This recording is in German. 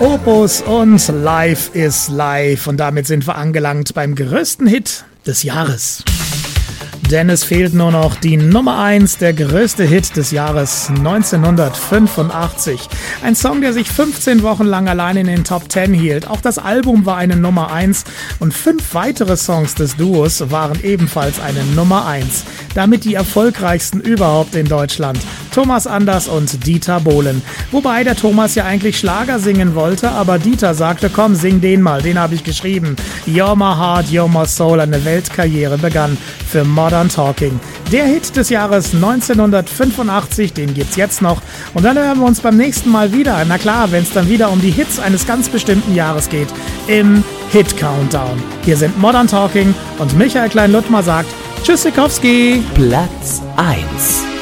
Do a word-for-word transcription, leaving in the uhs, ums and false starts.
Opus und Life is Life. Und damit sind wir angelangt beim größten Hit des Jahres. Denn es fehlt nur noch die Nummer eins, der größte Hit des Jahres neunzehnhundertfünfundachtzig. Ein Song, der sich fünfzehn Wochen lang allein in den Top zehn hielt. Auch das Album war eine Nummer eins und fünf weitere Songs des Duos waren ebenfalls eine Nummer eins. Damit die erfolgreichsten überhaupt in Deutschland. Thomas Anders und Dieter Bohlen. Wobei der Thomas ja eigentlich Schlager singen wollte, aber Dieter sagte, komm, sing den mal, den habe ich geschrieben. You're My Heart, You're My Soul, eine Weltkarriere begann für Modern Talking. Der Hit des Jahres neunzehnhundertfünfundachtzig, den gibt's jetzt noch. Und dann hören wir uns beim nächsten Mal wieder. Na klar, wenn es dann wieder um die Hits eines ganz bestimmten Jahres geht, im Hit Countdown. Hier sind Modern Talking und Michael Klein-Luttmer sagt Tschüssikowski. Platz eins.